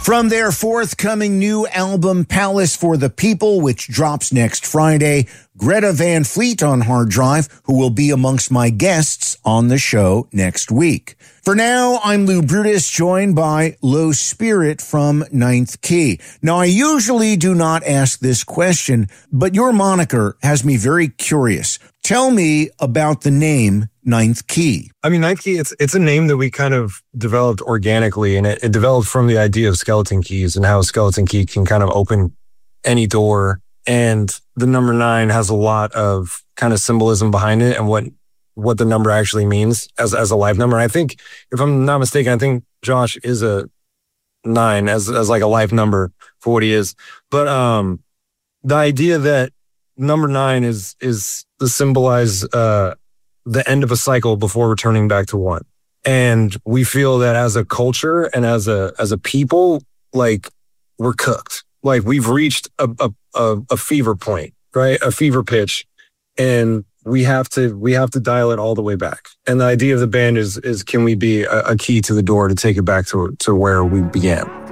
From their forthcoming new album, Palace for the People, which drops next Friday, Greta Van Fleet on hard drive, who will be amongst my guests on the show next week. For now, I'm Lou Brutus, joined by Low Spirit from Ninth Key. Now, I usually do not ask this question, but your moniker has me very curious. Tell me about the name Ninth Key. I mean, Ninth Key, it's a name that we kind of developed organically, and it developed from the idea of skeleton keys and how a skeleton key can kind of open any door. And the number 9 has a lot of kind of symbolism behind it and what the number actually means as a life number. I think, if I'm not mistaken, I think Josh is a 9 as like a life number for what he is. But the idea that number 9 is to symbolize the end of a cycle before returning back to 1. And we feel that as a culture and as a people, like, we're cooked. Like, we've reached a fever point, right? A fever pitch. And we have to dial it all the way back. And the idea of the band is can we be a key to the door to take it back to where we began?